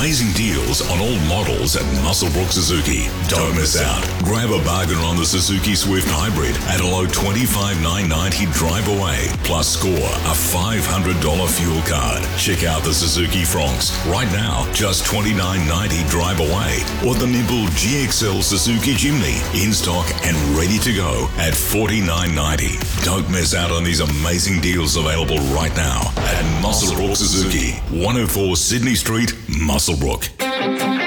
amazing deals on all models at Muswellbrook Suzuki. Don't miss out. Grab a bargain on the Suzuki Swift Hybrid at a low $25,990 drive away, plus score a $500 fuel card. Check out the Suzuki Fronx right now, just $29,990 drive away, or the nimble GXL Suzuki Jimny in stock and ready to go at $49,990. Don't miss out on these amazing deals available right now at Muswellbrook Suzuki, 104 Sydney Street, Muswellbrook.